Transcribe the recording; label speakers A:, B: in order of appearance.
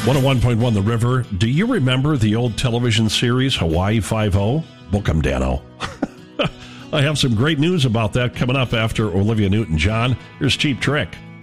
A: 101.1 The River. Do you remember the old television series Hawaii Five-0? Book 'em, Dano. I have some great news about that coming up after Olivia Newton-John. Here's Cheap Trick.